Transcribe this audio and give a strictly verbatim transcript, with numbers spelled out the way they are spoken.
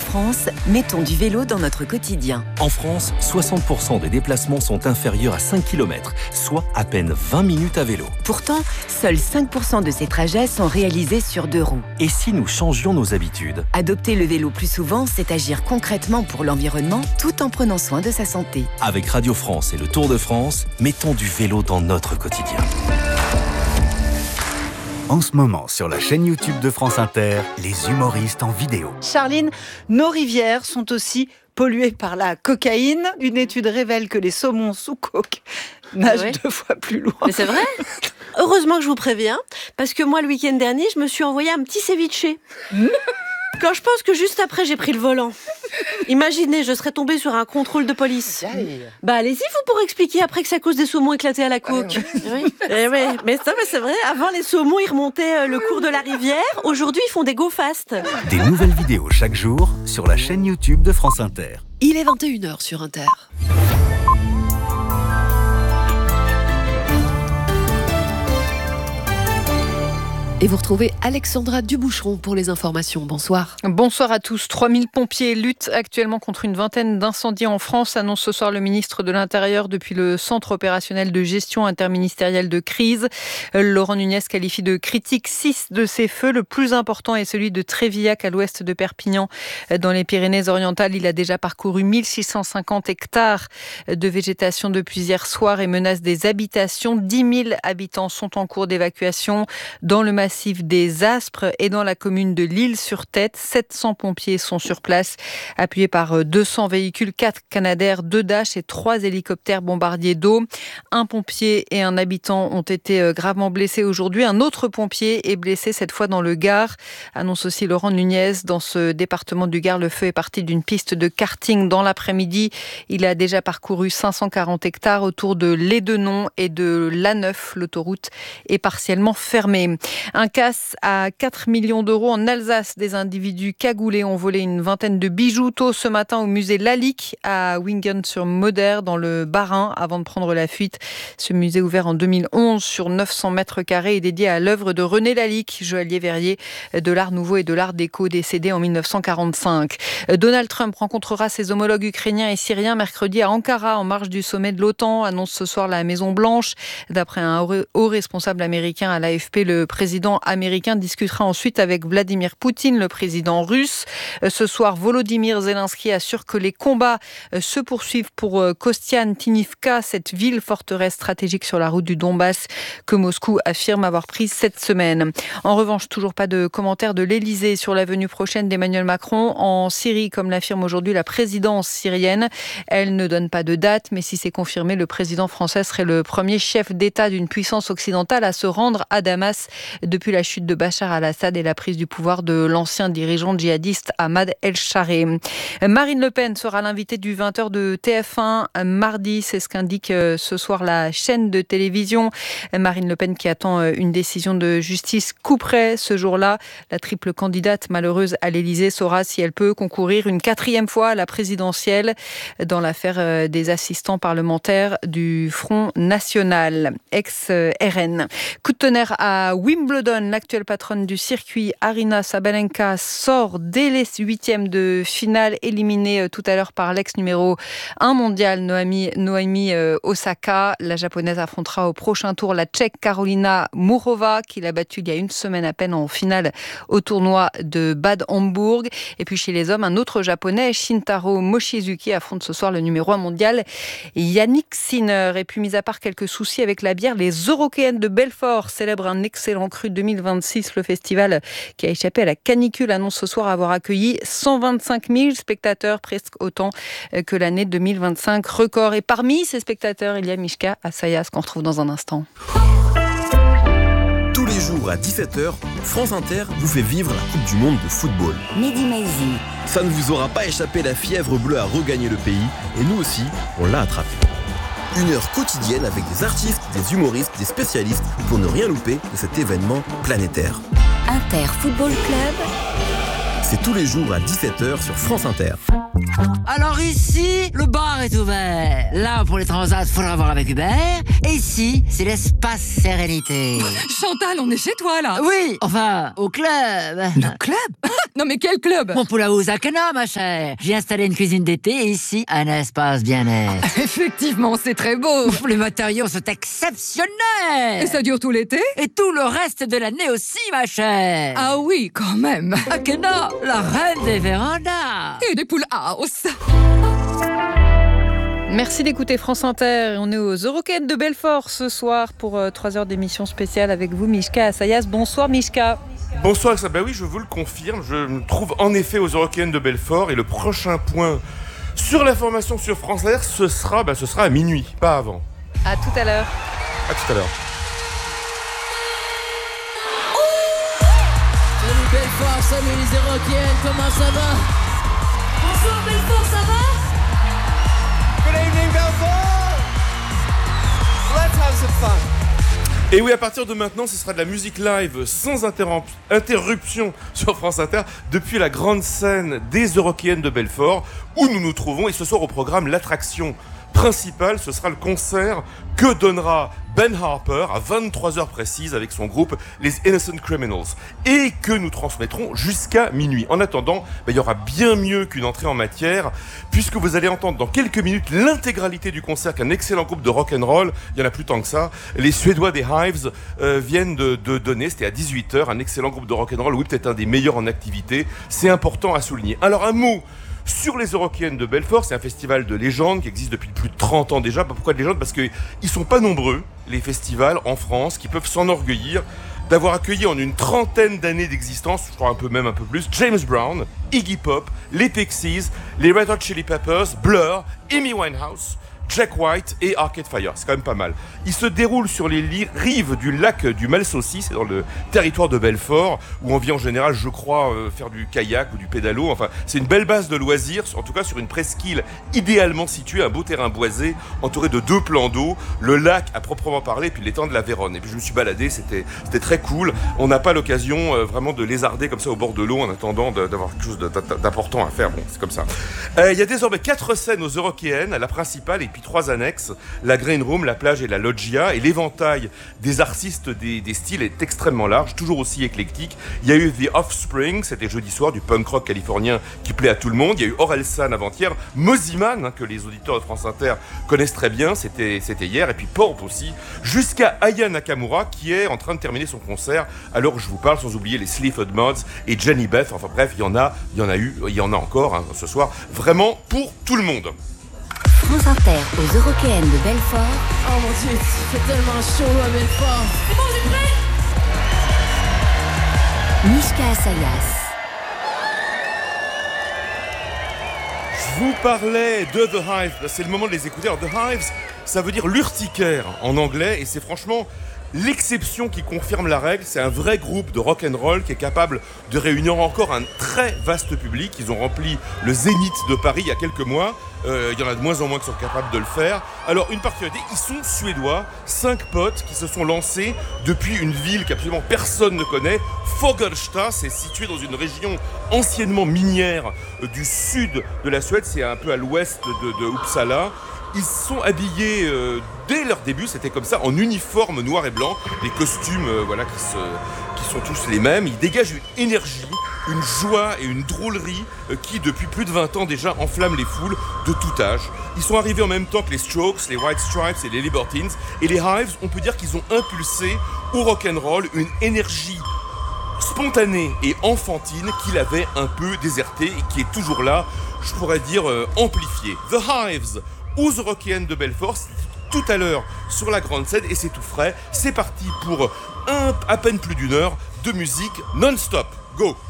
France, mettons du vélo dans notre quotidien. En France, soixante pour cent des déplacements sont inférieurs à cinq kilomètres, soit à peine vingt minutes à vélo. Pourtant, seuls cinq pour cent de ces trajets sont réalisés sur deux roues. Et si nous changions nos habitudes ? Adopter le vélo plus souvent, c'est agir concrètement pour l'environnement tout en prenant soin de sa santé. Avec Radio France et le Tour de France, mettons du vélo dans notre quotidien. En ce moment, sur la chaîne YouTube de France Inter, les humoristes en vidéo. Charline, nos rivières sont aussi polluées par la cocaïne. Une étude révèle que les saumons sous coke nagent oui. deux fois plus loin. Mais c'est vrai. Heureusement que je vous préviens, parce que moi, le week-end dernier, je me suis envoyé un petit ceviche. Mmh. Quand je pense que juste après, j'ai pris le volant. Imaginez, je serais tombée sur un contrôle de police. Aïe. Bah allez-y, vous pourrez expliquer après que c'est à cause des saumons éclatés à la coke. Oui. Eh oui. Mais ça, mais c'est vrai, avant les saumons, ils remontaient le cours de la rivière. Aujourd'hui, ils font des go fast. Des nouvelles vidéos chaque jour sur la chaîne YouTube de France Inter. Il est vingt et une heures sur Inter. Et vous retrouvez Alexandra Duboucheron pour les informations. Bonsoir. Bonsoir à tous. trois mille pompiers luttent actuellement contre une vingtaine d'incendies en France, annonce ce soir le ministre de l'Intérieur depuis le Centre opérationnel de gestion interministérielle de crise. Laurent Nunez qualifie de critique six de ces feux. Le plus important est celui de Trévillac à l'ouest de Perpignan, dans les Pyrénées-Orientales. Il a déjà parcouru mille six cent cinquante hectares de végétation depuis hier soir et menace des habitations. dix mille habitants sont en cours d'évacuation dans le massif des Aspres et dans la commune de L'Isle-sur-Tête. sept cents pompiers sont sur place, appuyés par deux cents véhicules, quatre Canadair, deux Dash et trois hélicoptères bombardiers d'eau. Un pompier et un habitant ont été gravement blessés aujourd'hui. Un autre pompier est blessé cette fois dans le Gard, annonce aussi Laurent Nunez. Dans ce département du Gard, le feu est parti d'une piste de karting dans l'après-midi. Il a déjà parcouru cinq cent quarante hectares autour de Lédenon et de l'A neuf. L'autoroute est partiellement fermée. Un casse à quatre millions d'euros en Alsace. Des individus cagoulés ont volé une vingtaine de bijoux tôt ce matin au musée Lalique à Wingen-sur-Moder dans le Bas-Rhin avant de prendre la fuite. Ce musée ouvert en deux mille onze sur neuf cents mètres carrés est dédié à l'œuvre de René Lalique, joaillier verrier de l'art nouveau et de l'art déco décédé en dix-neuf cent quarante-cinq. Donald Trump rencontrera ses homologues ukrainiens et syriens mercredi à Ankara en marge du sommet de l'OTAN, annonce ce soir la Maison-Blanche. D'après un haut responsable américain à l'A F P, le président américain discutera ensuite avec Vladimir Poutine, le président russe. Ce soir, Volodymyr Zelensky assure que les combats se poursuivent pour Kostiantynivka, cette ville forteresse stratégique sur la route du Donbass que Moscou affirme avoir prise cette semaine. En revanche, toujours pas de commentaire de l'Elysée sur la venue prochaine d'Emmanuel Macron en Syrie, comme l'affirme aujourd'hui la présidence syrienne. Elle ne donne pas de date, mais si c'est confirmé, le président français serait le premier chef d'État d'une puissance occidentale à se rendre à Damas depuis la chute de Bachar al-Assad et la prise du pouvoir de l'ancien dirigeant djihadiste Ahmad El-Charé. Marine Le Pen sera l'invitée du vingt heures de T F un mardi, c'est ce qu'indique ce soir la chaîne de télévision. Marine Le Pen qui attend une décision de justice coup près ce jour-là. La triple candidate malheureuse à l'Élysée saura si elle peut concourir une quatrième fois à la présidentielle dans l'affaire des assistants parlementaires du Front National, ex-R N. Coup de tonnerre à Wimbledon, l'actuelle patronne du circuit, Aryna Sabalenka, sort dès les huitièmes de finale, éliminée tout à l'heure par l'ex numéro un mondial, Naomi, Naomi Osaka. La japonaise affrontera au prochain tour la tchèque Karolina Mourova, qui l'a battue il y a une semaine à peine en finale au tournoi de Bad Homburg. Et puis chez les hommes, un autre japonais, Shintaro Mochizuki, affronte ce soir le numéro un mondial, Yannick Sinner. Et puis mis à part quelques soucis avec la bière, les Eurokéennes de Belfort célèbrent un excellent cru deux mille vingt-six. Le festival qui a échappé à la canicule annonce ce soir avoir accueilli cent vingt-cinq mille spectateurs, presque autant que l'année deux mille vingt-cinq record. Et parmi ces spectateurs, il y a Mishka Assayas qu'on retrouve dans un instant. Tous les jours à dix-sept heures, France Inter vous fait vivre la Coupe du Monde de football. Mehdi Maizi. Ça ne vous aura pas échappé, la fièvre bleue a regagné le pays et nous aussi, on l'a attrapé. Une heure quotidienne avec des artistes, des humoristes, des spécialistes pour ne rien louper de cet événement planétaire. Inter Football Club. C'est tous les jours à dix-sept heures sur France Inter. Alors ici, le bar est ouvert. Là, pour les transats, faudra voir avec Hubert. Et ici, c'est l'espace sérénité. Chantal, on est chez toi, là. Oui, enfin, au club. Le club? Non mais quel club? Mon poule à Ouzakena, ma chère. J'ai installé une cuisine d'été et ici, un espace bien-être. Effectivement, c'est très beau. Les matériaux sont exceptionnels. Et ça dure tout l'été? Et tout le reste de l'année aussi, ma chère. Ah oui, quand même. Akena, la reine des vérandas. Et des poules house. Merci d'écouter France Inter. On est aux Eurokéennes de Belfort ce soir pour euh, trois heures d'émission spéciale avec vous, Mishka Assayas. Bonsoir, Mishka. Bonsoir, ça. Ben oui, je vous le confirme. Je me trouve en effet aux Eurokéennes de Belfort et le prochain point sur la formation sur France Inter, ce sera, ben, ce sera à minuit, pas avant. À tout à l'heure. À tout à l'heure. Salut Belfort, salut les Eurokéennes, comment ça va? Bonsoir Belfort, ça va? Good evening Belfort! Let's have some fun! Et oui, à partir de maintenant, ce sera de la musique live sans interromp- interruption sur France Inter depuis la grande scène des Eurokéennes de Belfort où nous nous trouvons. Et ce soir au programme, l'attraction principale, ce sera le concert que donnera Ben Harper à vingt-trois heures précises avec son groupe les Innocent Criminals et que nous transmettrons jusqu'à minuit. En attendant, ben, il y aura bien mieux qu'une entrée en matière puisque vous allez entendre dans quelques minutes l'intégralité du concert qu'un excellent groupe de rock'n'roll, il y en a plus tant que ça, les Suédois des Hives euh, viennent de, de donner, c'était à dix-huit heures, un excellent groupe de rock'n'roll, oui peut-être un des meilleurs en activité, c'est important à souligner. Alors un mot sur les Eurokéennes de Belfort, c'est un festival de légende qui existe depuis plus de trente ans déjà. Pourquoi de légende? Parce qu'ils ne sont pas nombreux, les festivals en France, qui peuvent s'enorgueillir d'avoir accueilli en une trentaine d'années d'existence, je crois un peu même un peu plus, James Brown, Iggy Pop, les Pixies, les Red Hot Chili Peppers, Blur, Amy Winehouse, Jack White et Arcade Fire, c'est quand même pas mal. Il se déroule sur les li- rives du lac du Malsaucy, c'est dans le territoire de Belfort, où on vient en général, je crois, euh, faire du kayak ou du pédalo. Enfin, c'est une belle base de loisirs, en tout cas sur une presqu'île idéalement située, un beau terrain boisé, entouré de deux plans d'eau, le lac à proprement parler, puis l'étang de la Véronne. Et puis je me suis baladé, c'était, c'était très cool. On n'a pas l'occasion euh, vraiment de lézarder comme ça au bord de l'eau en attendant de, d'avoir quelque chose de, d'important à faire. Bon, c'est comme ça. Euh, il y a désormais quatre scènes aux Eurokéennes, la principale et puis trois annexes, la Green Room, la plage et la loggia, et l'éventail des artistes des, des styles est extrêmement large, toujours aussi éclectique. Il y a eu The Offspring, c'était jeudi soir, du punk rock californien qui plaît à tout le monde. Il y a eu Orelsan avant-hier, Mosiman, hein, que les auditeurs de France Inter connaissent très bien, c'était, c'était hier, et puis Pulp aussi, jusqu'à Aya Nakamura qui est en train de terminer son concert à l'heure où je vous parle, sans oublier les Sleaford Mods et Jenny Beth. Enfin bref, il y en a, il y en a eu, il y en a encore hein, ce soir, vraiment pour tout le monde. France Inter aux Eurokéennes de Belfort. Oh mon Dieu, il fait tellement chaud à Belfort. C'est bon, vous êtes prêts? Mishka Assayas. Je vous parlais de The Hive, c'est le moment de les écouter. Alors The Hives, ça veut dire l'urticaire en anglais et c'est franchement l'exception qui confirme la règle. C'est un vrai groupe de rock'n'roll qui est capable de réunir encore un très vaste public. Ils ont rempli le Zénith de Paris il y a quelques mois. Euh, il y en a de moins en moins qui sont capables de le faire. Alors une particularité, ils sont suédois, cinq potes qui se sont lancés depuis une ville qu'absolument personne ne connaît. Fogelstad, c'est situé dans une région anciennement minière euh, du sud de la Suède, c'est un peu à l'ouest de, de Uppsala. Ils se sont habillés euh, dès leur début, c'était comme ça, en uniforme noir et blanc, des costumes euh, voilà, qui, se, qui sont tous les mêmes. Ils dégagent une énergie, une joie et une drôlerie euh, qui, depuis plus de vingt ans déjà, enflamment les foules de tout âge. Ils sont arrivés en même temps que les Strokes, les White Stripes et les Libertines. Et les Hives, on peut dire qu'ils ont impulsé au rock'n'roll une énergie spontanée et enfantine qu'il avait un peu désertée et qui est toujours là, je pourrais dire euh, amplifiée. The Hives, aux Eurokéennes de Belfort, tout à l'heure sur la grande scène et c'est tout frais. C'est parti pour un, à peine plus d'une heure de musique non-stop. Go!